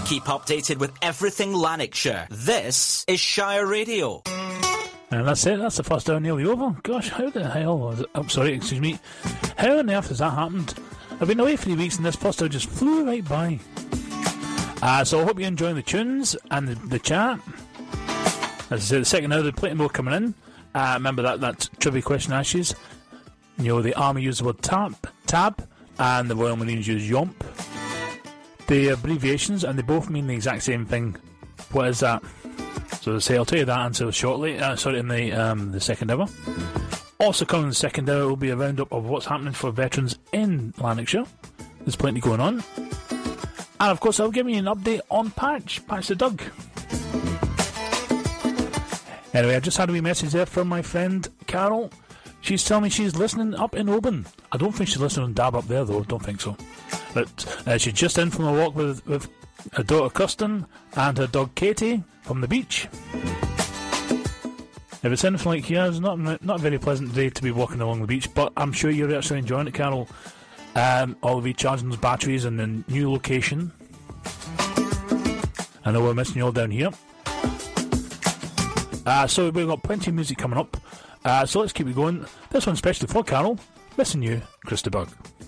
Keep updated with everything Lanarkshire. This is Shire Radio. And that's it. That's the first hour nearly over. Gosh, how the hell was it? I'm sorry, excuse me. How on earth has that happened? I've been away 3 weeks and this first hour just flew right by. So I hope you're enjoying the tunes and the chat. As I say, the second hour, there's plenty more coming in. Remember that trivia question ashes. You know, the Army use the word tab, and the Royal Marines use yomp. The abbreviations, and they both mean the exact same thing. What is that? So as I say, I'll tell you that answer shortly. In the second hour. Also coming in the second hour will be a roundup of what's happening for veterans in Lanarkshire. There's plenty going on. And of course, I'll give you an update on Patch the Doug. Anyway, I just had a wee message there from my friend Carol. She's telling me she's listening up in Oban. I don't think she's listening on DAB up there, though. Don't think so. But she's just in from a walk with her daughter Kirsten and her dog Katie from the beach. If it's anything like here, it's not a very pleasant day to be walking along the beach, but I'm sure you're actually enjoying it, Carol. All of you charging those batteries in the new location. I know we're missing you all down here. So we've got plenty of music coming up. So let's keep it going. This one's especially for Carol. Missing you, Chris de Burgh.